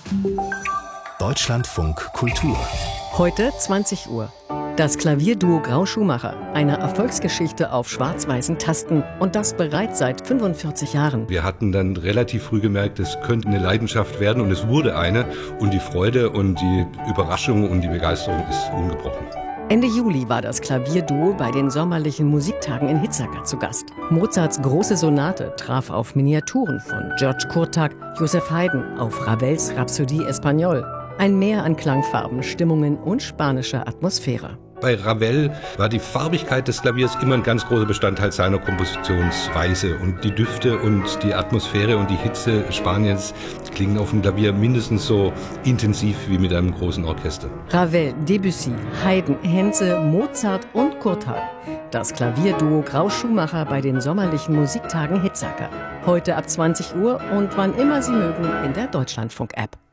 Deutschlandfunk Kultur. Heute 20 Uhr. Das Klavierduo Grau-Schumacher, eine Erfolgsgeschichte auf schwarz-weißen Tasten und das bereits seit 45 Jahren. Wir hatten dann relativ früh gemerkt, es könnte eine Leidenschaft werden und es wurde eine. Und die Freude und die Überraschung und die Begeisterung ist ungebrochen. Ende Juli war das Klavierduo bei den sommerlichen Musiktagen in Hitzacker zu Gast. Mozarts große Sonate traf auf Miniaturen von George Kurtág, Joseph Haydn, auf Ravels Rhapsodie Espagnole. Ein Meer an Klangfarben, Stimmungen und spanischer Atmosphäre. Bei Ravel war die Farbigkeit des Klaviers immer ein ganz großer Bestandteil seiner Kompositionsweise. Und die Düfte und die Atmosphäre und die Hitze Spaniens klingen auf dem Klavier mindestens so intensiv wie mit einem großen Orchester. Ravel, Debussy, Haydn, Henze, Mozart und Kurtág. Das Klavierduo Grau-Schumacher bei den sommerlichen Musiktagen Hitzacker. Heute ab 20 Uhr und wann immer Sie mögen in der Deutschlandfunk-App.